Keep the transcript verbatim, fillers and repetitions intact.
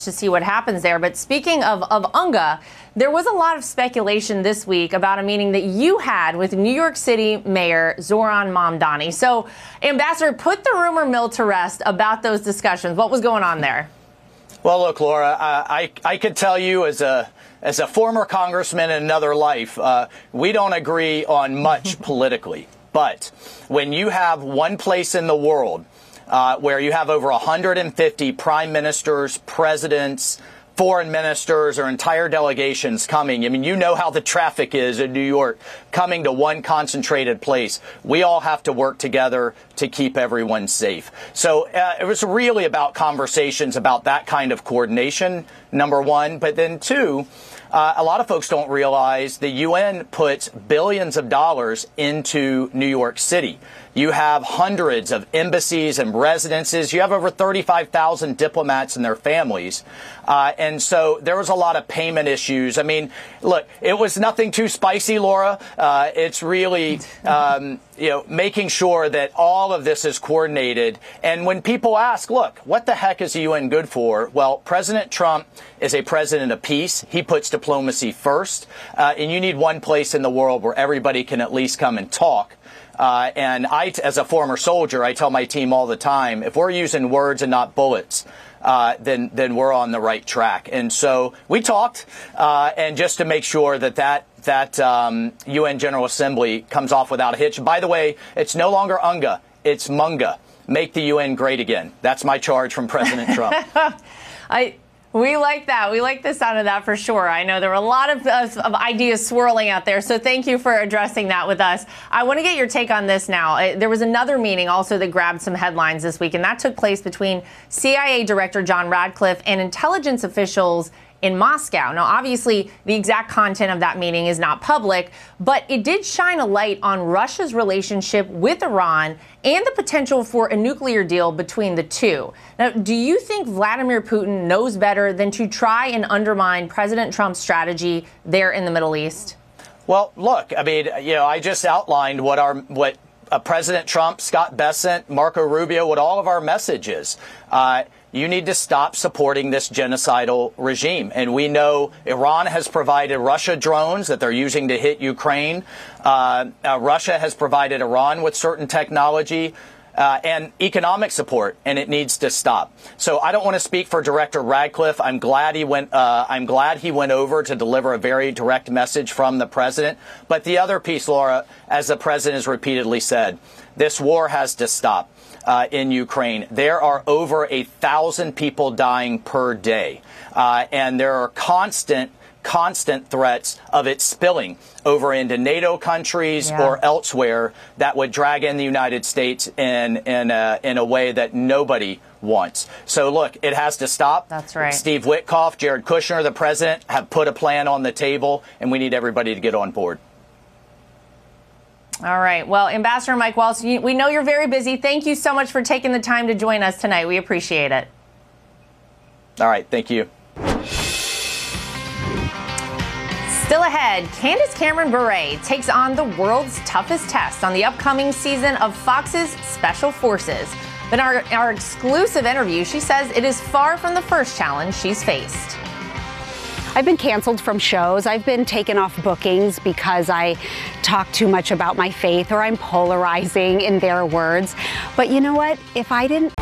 to see what happens there. But speaking of, of UNGA, there was a lot of speculation this week about a meeting that you had with New York City Mayor Zohran Mamdani. So, Ambassador, put the rumor mill to rest about those discussions. What was going on there? Well, look, Laura, uh, I, I could tell you as a as a former congressman in another life, uh, we don't agree on much politically. But when you have one place in the world Uh, where you have over one hundred fifty prime ministers, presidents, foreign ministers, or entire delegations coming. I mean, you know how the traffic is in New York, coming to one concentrated place. We all have to work together to keep everyone safe. So uh, it was really about conversations about that kind of coordination, number one. But then, two, Uh, a lot of folks don't realize the U N puts billions of dollars into New York City. You have hundreds of embassies and residences. You have over thirty-five thousand diplomats and their families. Uh, and so there was a lot of payment issues. I mean, look, it was nothing too spicy, Laura. Uh, it's really, um, you know, making sure that all of this is coordinated. And when people ask, look, what the heck is the U N good for? Well, President Trump is a president of peace. He puts diplomacy first. Uh, and you need one place in the world where everybody can at least come and talk. Uh, and I, as a former soldier, I tell my team all the time, if we're using words and not bullets, uh, then then we're on the right track. And so we talked, uh, and just to make sure that that that um, U N General Assembly comes off without a hitch. By the way, it's no longer UNGA, it's MUNGA. Make the U N great again. That's my charge from President Trump. I. We like that. We like the sound of that for sure. I know there were a lot of, of, of ideas swirling out there, so thank you for addressing that with us. I want to get your take on this now. Uh, there was another meeting also that grabbed some headlines this week, and that took place between C I A Director John Ratcliffe and intelligence officials in Moscow. Now, obviously, the exact content of that meeting is not public, but it did shine a light on Russia's relationship with Iran and the potential for a nuclear deal between the two. Now, do you think Vladimir Putin knows better than to try and undermine President Trump's strategy there in the Middle East? Well, look, I mean, you know, I just outlined what our what uh, President Trump, Scott Bessent, Marco Rubio, what all of our message is. Uh, You need to stop supporting this genocidal regime. And we know Iran has provided Russia drones that they're using to hit Ukraine. Uh, uh, Russia has provided Iran with certain technology uh, and economic support, and it needs to stop. So I don't want to speak for Director Ratcliffe. I'm glad he went. Uh, I'm glad he went over to deliver a very direct message from the president. But the other piece, Laura, as the president has repeatedly said, this war has to stop. Uh, in Ukraine, there are over a thousand people dying per day, uh, and there are constant, constant threats of it spilling over into NATO countries yeah. or elsewhere that would drag in the United States in in a, in a way that nobody wants. So, look, it has to stop. That's right. Steve Witkoff, Jared Kushner, the president, have put a plan on the table, and we need everybody to get on board. All right. Well, Ambassador Mike Waltz, we know you're very busy. Thank you so much for taking the time to join us tonight. We appreciate it. All right. Thank you. Still ahead, Candace Cameron Bure takes on the world's toughest test on the upcoming season of Fox's Special Forces. But in our, our exclusive interview, she says it is far from the first challenge she's faced. I've been canceled from shows. I've been taken off bookings because I talk too much about my faith or I'm polarizing, in their words. But you know what? If I didn't